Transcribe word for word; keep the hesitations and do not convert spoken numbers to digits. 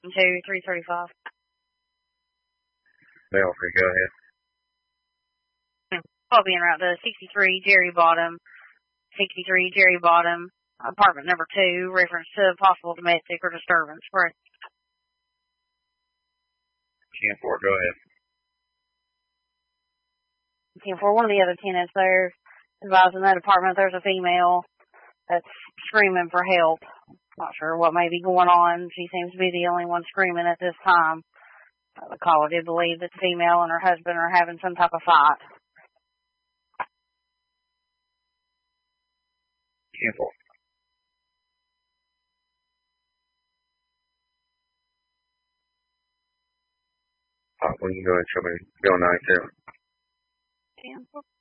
two, three thirty-five. Belfry, go ahead. Call being route to sixty-three Jerry Bottom, sixty-three Jerry Bottom, apartment number two, reference to possible domestic or disturbance. Right. ten four, go ahead. ten four, one of the other tenants there advising that apartment there's a female that's screaming for help. Not sure what may be going on. She seems to be the only one screaming at this time. Uh, the caller did believe that the female and her husband are having some type of fight. ten four. Uh, when you go ahead and show me Bill ninety-two. ten four.